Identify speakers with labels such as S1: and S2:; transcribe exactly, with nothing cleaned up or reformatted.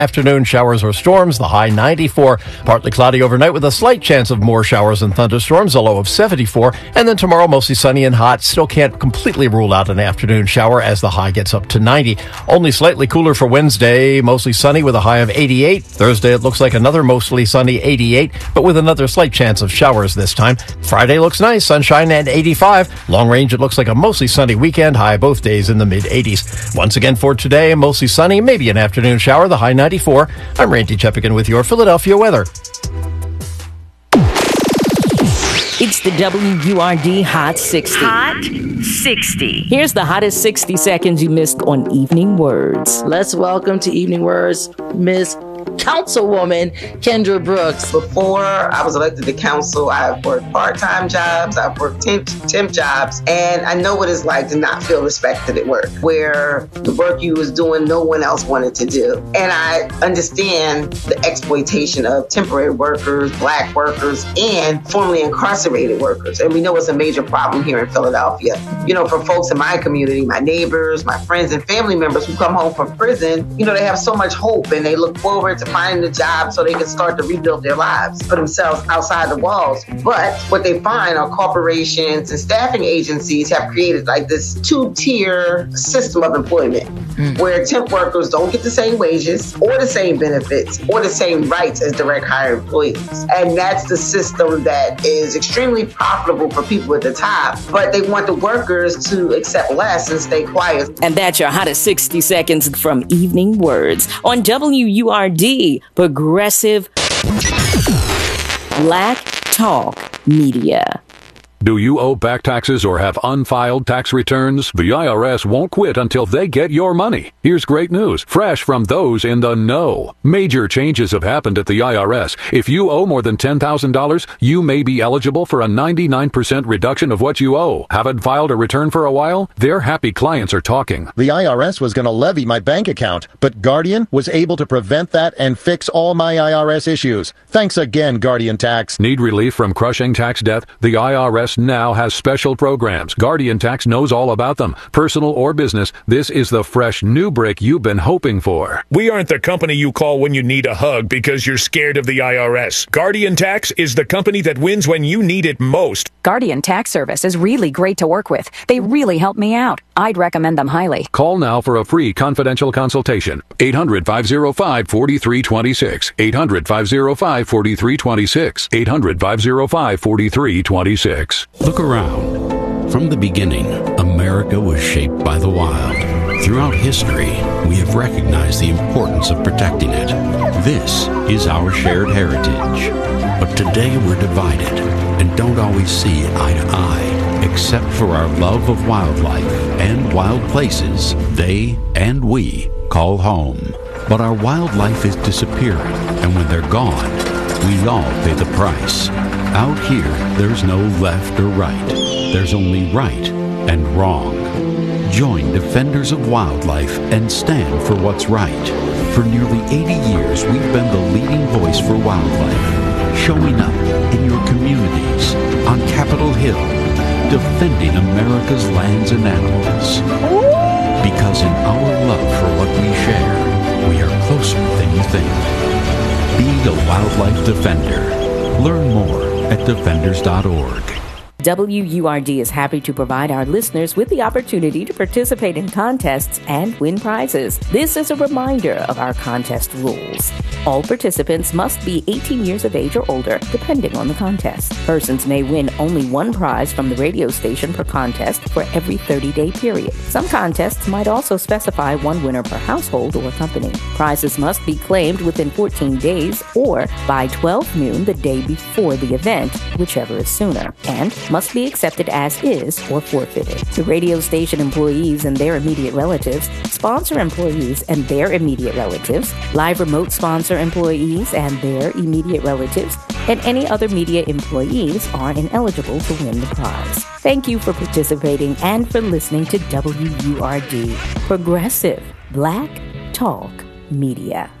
S1: Afternoon showers or storms, the high ninety-four. Partly cloudy overnight with a slight chance of more showers and thunderstorms, a low of seventy-four. And then tomorrow, mostly sunny and hot. Still can't completely rule out an afternoon shower as the high gets up to ninety. Only slightly cooler for Wednesday, mostly sunny with a high of eighty-eight. Thursday, it looks like another mostly sunny eighty-eight, but with another slight chance of showers this time. Friday looks nice, sunshine and eighty-five. Long range, it looks like a mostly sunny weekend, high both days in the mid-eighties. Once again for today, mostly sunny, maybe an afternoon shower, the high ninety-four. I'm Randy Cheppigan with your Philadelphia weather.
S2: It's the W U R D Hot sixty.
S3: Hot sixty.
S2: Here's the hottest sixty seconds you missed on Evening Words.
S4: Let's welcome to Evening Words, Miss Councilwoman Kendra Brooks.
S5: Before I was elected to council, I've worked part-time jobs, I've worked temp, temp jobs, and I know what it's like to not feel respected at work, where the work you was doing, no one else wanted to do. And I understand the exploitation of temporary workers, black workers, and formerly incarcerated workers. And we know it's a major problem here in Philadelphia. You know, for folks in my community, my neighbors, my friends and family members who come home from prison, you know, they have so much hope and they look forward to finding a job so they can start to rebuild their lives for themselves outside the walls. But what they find are corporations and staffing agencies have created like this two-tier system of employment mm. where temp workers don't get the same wages or the same benefits or the same rights as direct hire employees. And that's the system that is extremely profitable for people at the top, but they want the workers to accept less and stay quiet.
S2: And that's your hottest sixty seconds from Evening Words on W U R D, Progressive Black Talk Media.
S6: Do you owe back taxes or have unfiled tax returns? The I R S won't quit until they get your money. Here's great news, fresh from those in the know. Major changes have happened at the I R S. If you owe more than ten thousand dollars, you may be eligible for a ninety-nine percent reduction of what you owe. Haven't filed a return for a while? Their happy clients are talking.
S7: The I R S was going to levy my bank account, but Guardian was able to prevent that and fix all my I R S issues. Thanks again, Guardian Tax.
S6: Need relief from crushing tax debt? The I R S now has special programs. Guardian Tax knows all about them. Personal or business, this is the fresh new break you've been hoping for.
S8: We aren't the company you call when you need a hug because you're scared of the I R S. Guardian Tax is the company that wins when you need it most.
S9: Guardian Tax Service is really great to work with. They really help me out. I'd recommend them highly.
S6: Call now for a free confidential consultation. eight hundred, five oh five, four three two six. eight hundred, five oh five, four three two six. eight hundred, five oh five, four three two six.
S10: Look around. From the beginning, America was shaped by the wild. Throughout history, we have recognized the importance of protecting it. This is our shared heritage. But today we're divided and don't always see eye to eye, except for our love of wildlife and wild places they and we call home. But our wildlife is disappearing, and when they're gone, we all pay the price. Out here, there's no left or right. There's only right and wrong. Join Defenders of Wildlife and stand for what's right. For nearly eighty years, we've been the leading voice for wildlife, showing up in your communities, on Capitol Hill, defending America's lands and animals. Because in our love for what we share, we are closer than you think. Be a wildlife defender. Learn more at defenders dot org.
S2: W U R D is happy to provide our listeners with the opportunity to participate in contests and win prizes. This is a reminder of our contest rules. All participants must be eighteen years of age or older, depending on the contest. Persons may win only one prize from the radio station per contest for every thirty-day period. Some contests might also specify one winner per household or company. Prizes must be claimed within fourteen days or by twelve noon the day before the event, whichever is sooner, and must be accepted as is or forfeited. The radio station employees and their immediate relatives, sponsor employees and their immediate relatives, live remote sponsor employees and their immediate relatives, and any other media employees are ineligible to win the prize. Thank you for participating and for listening to W U R D, Progressive Black Talk Media.